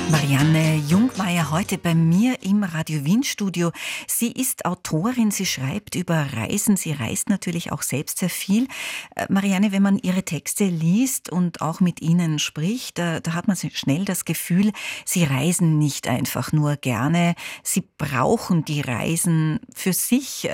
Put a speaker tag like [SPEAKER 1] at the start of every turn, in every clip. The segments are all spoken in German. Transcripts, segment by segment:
[SPEAKER 1] Marianne Jungmeier heute bei mir im Radio Wien Studio. Sie ist Autorin, sie schreibt über Reisen, sie reist natürlich auch selbst sehr viel. Marianne, wenn man ihre Texte liest und auch mit ihnen spricht, da hat man schnell das Gefühl, sie reisen nicht einfach nur gerne, sie brauchen die Reisen für sich,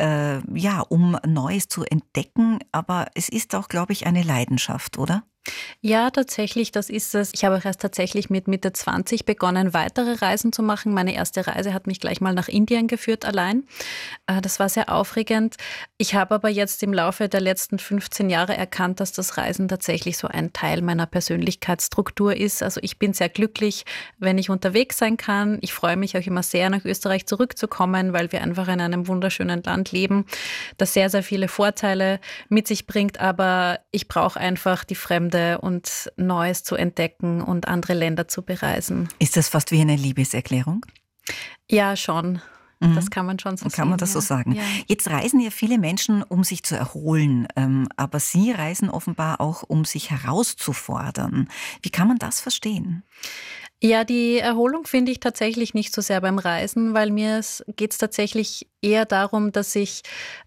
[SPEAKER 1] um Neues zu entdecken, aber es ist auch, glaube ich, eine Leidenschaft, oder?
[SPEAKER 2] Ja, tatsächlich, das ist es. Ich habe auch erst tatsächlich mit Mitte 20 begonnen, weitere Reisen zu machen. Meine erste Reise hat mich gleich mal nach Indien geführt allein. Das war sehr aufregend. Ich habe aber jetzt im Laufe der letzten 15 Jahre erkannt, dass das Reisen tatsächlich so ein Teil meiner Persönlichkeitsstruktur ist. Also ich bin sehr glücklich, wenn ich unterwegs sein kann. Ich freue mich auch immer sehr, nach Österreich zurückzukommen, weil wir einfach in einem wunderschönen Land leben, das sehr, sehr viele Vorteile mit sich bringt. Aber ich brauche einfach die Fremde und Neues zu entdecken und andere Länder zu bereisen.
[SPEAKER 1] Ist das fast wie eine Liebeserklärung?
[SPEAKER 2] Ja, schon. Das kann man schon so sagen.
[SPEAKER 1] Kann man das so sagen?
[SPEAKER 2] Ja.
[SPEAKER 1] Jetzt reisen ja viele Menschen, um sich zu erholen, aber Sie reisen offenbar auch, um sich herauszufordern. Wie kann man das verstehen?
[SPEAKER 2] Ja, die Erholung finde ich tatsächlich nicht so sehr beim Reisen, weil geht es tatsächlich eher darum, dass ich,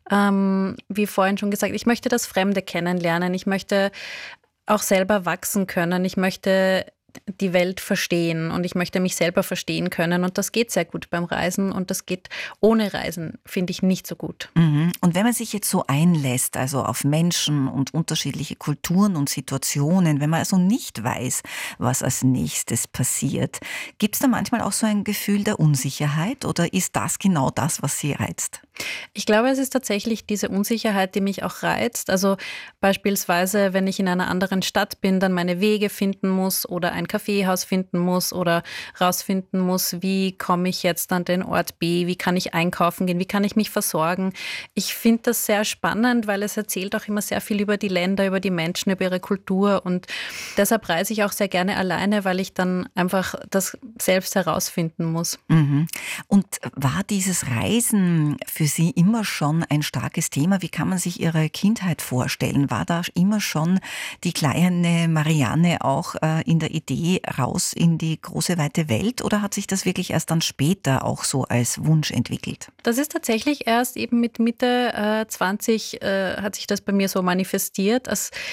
[SPEAKER 2] wie vorhin schon gesagt, ich möchte das Fremde kennenlernen. Ich möchte auch selber wachsen können. Ich möchte die Welt verstehen und ich möchte mich selber verstehen können. Und das geht sehr gut beim Reisen und das geht ohne Reisen, finde ich, nicht so gut.
[SPEAKER 1] Mhm. Und wenn man sich jetzt so einlässt, also auf Menschen und unterschiedliche Kulturen und Situationen, wenn man also nicht weiß, was als nächstes passiert, gibt es da manchmal auch so ein Gefühl der Unsicherheit oder ist das genau das, was Sie reizt?
[SPEAKER 2] Ich glaube, es ist tatsächlich diese Unsicherheit, die mich auch reizt. Also beispielsweise, wenn ich in einer anderen Stadt bin, dann meine Wege finden muss oder ein Kaffeehaus finden muss oder rausfinden muss, wie komme ich jetzt an den Ort B, wie kann ich einkaufen gehen, wie kann ich mich versorgen. Ich finde das sehr spannend, weil es erzählt auch immer sehr viel über die Länder, über die Menschen, über ihre Kultur und deshalb reise ich auch sehr gerne alleine, weil ich dann einfach das selbst herausfinden muss.
[SPEAKER 1] Mhm. Und war dieses Reisen für Sie immer schon ein starkes Thema? Wie kann man sich Ihre Kindheit vorstellen? War da immer schon die kleine Marianne auch in der Idee raus in die große weite Welt oder hat sich das wirklich erst dann später auch so als Wunsch entwickelt?
[SPEAKER 2] Das ist tatsächlich erst eben mit Mitte 20 hat sich das bei mir so manifestiert.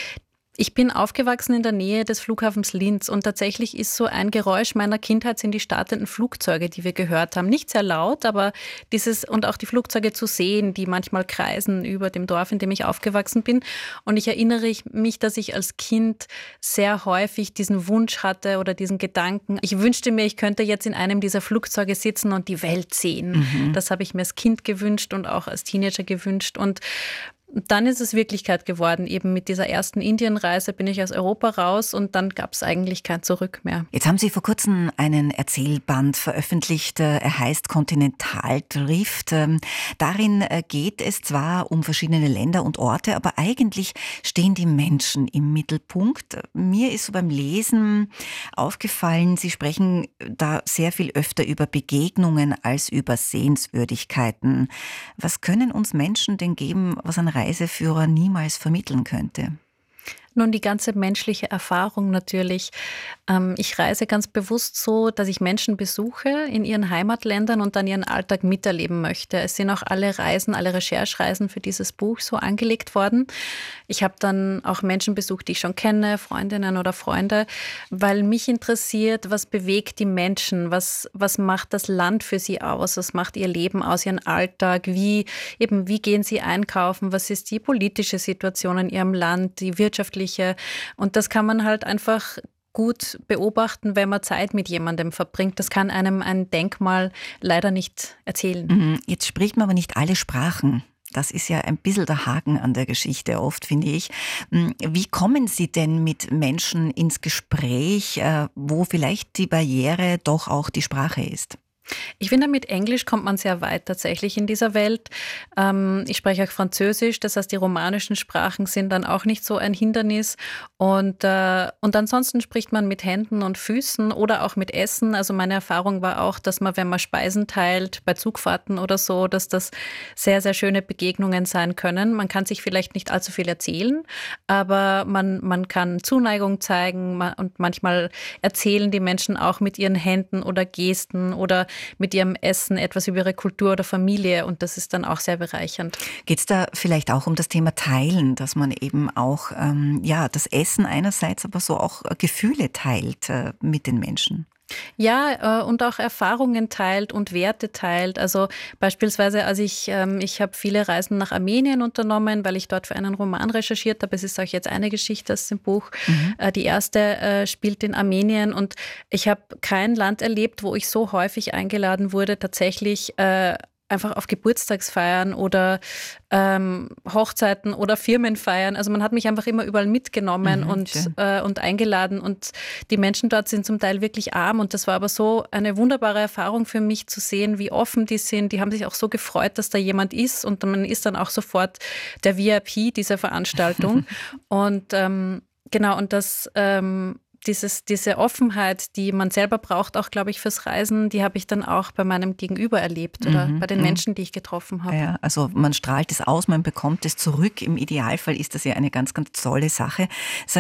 [SPEAKER 2] Ich bin aufgewachsen in der Nähe des Flughafens Linz und tatsächlich ist so ein Geräusch meiner Kindheit sind die startenden Flugzeuge, die wir gehört haben. Nicht sehr laut, aber und auch die Flugzeuge zu sehen, die manchmal kreisen über dem Dorf, in dem ich aufgewachsen bin. Und ich erinnere mich, dass ich als Kind sehr häufig diesen Wunsch hatte oder diesen Gedanken. Ich wünschte mir, ich könnte jetzt in einem dieser Flugzeuge sitzen und die Welt sehen.
[SPEAKER 1] Mhm.
[SPEAKER 2] Das habe ich mir als Kind gewünscht und auch als Teenager gewünscht und dann ist es Wirklichkeit geworden. Eben mit dieser ersten Indienreise bin ich aus Europa raus und dann gab es eigentlich kein Zurück mehr.
[SPEAKER 1] Jetzt haben Sie vor kurzem einen Erzählband veröffentlicht, er heißt Kontinentaldrift. Darin geht es zwar um verschiedene Länder und Orte, aber eigentlich stehen die Menschen im Mittelpunkt. Mir ist so beim Lesen aufgefallen, Sie sprechen da sehr viel öfter über Begegnungen als über Sehenswürdigkeiten. Was können uns Menschen denn geben, was ein Reiseführer niemals vermitteln könnte?
[SPEAKER 2] Nun, die ganze menschliche Erfahrung natürlich. Ich reise ganz bewusst so, dass ich Menschen besuche in ihren Heimatländern und dann ihren Alltag miterleben möchte. Es sind auch alle Reisen, alle Recherchereisen für dieses Buch so angelegt worden. Ich habe dann auch Menschen besucht, die ich schon kenne, Freundinnen oder Freunde, weil mich interessiert, was bewegt die Menschen, was macht das Land für sie aus, was macht ihr Leben aus, ihren Alltag, wie gehen sie einkaufen, was ist die politische Situation in ihrem Land, die wirtschaftliche. Und das kann man halt einfach gut beobachten, wenn man Zeit mit jemandem verbringt. Das kann einem ein Denkmal leider nicht erzählen.
[SPEAKER 1] Jetzt spricht man aber nicht alle Sprachen. Das ist ja ein bisschen der Haken an der Geschichte oft, finde ich. Wie kommen Sie denn mit Menschen ins Gespräch, wo vielleicht die Barriere doch auch die Sprache ist?
[SPEAKER 2] Ich finde, mit Englisch kommt man sehr weit tatsächlich in dieser Welt. Ich spreche auch Französisch, das heißt, die romanischen Sprachen sind dann auch nicht so ein Hindernis. Und ansonsten spricht man mit Händen und Füßen oder auch mit Essen. Also meine Erfahrung war auch, dass man, wenn man Speisen teilt, bei Zugfahrten oder so, dass das sehr, sehr schöne Begegnungen sein können. Man kann sich vielleicht nicht allzu viel erzählen, aber man kann Zuneigung zeigen und manchmal erzählen die Menschen auch mit ihren Händen oder Gesten oder mit ihrem Essen etwas über ihre Kultur oder Familie und das ist dann auch sehr bereichernd.
[SPEAKER 1] Geht es da vielleicht auch um das Thema Teilen, dass man eben auch das Essen einerseits, aber so auch Gefühle teilt mit den Menschen?
[SPEAKER 2] Ja, und auch Erfahrungen teilt und Werte teilt. Also beispielsweise, ich habe viele Reisen nach Armenien unternommen, weil ich dort für einen Roman recherchiert habe. Es ist auch jetzt eine Geschichte aus dem Buch. Die erste spielt in Armenien und ich habe kein Land erlebt, wo ich so häufig eingeladen wurde, tatsächlich einfach auf Geburtstagsfeiern oder Hochzeiten oder Firmenfeiern. Also man hat mich einfach immer überall mitgenommen und eingeladen und die Menschen dort sind zum Teil wirklich arm und das war aber so eine wunderbare Erfahrung für mich zu sehen, wie offen die sind. Die haben sich auch so gefreut, dass da jemand ist und man ist dann auch sofort der VIP dieser Veranstaltung. Und genau, und diese Offenheit, die man selber braucht, auch, glaube ich, fürs Reisen, die habe ich dann auch bei meinem Gegenüber erlebt oder bei den Menschen, die ich getroffen habe.
[SPEAKER 1] Ja, also man strahlt es aus, man bekommt es zurück. Im Idealfall ist das ja eine ganz, ganz tolle Sache.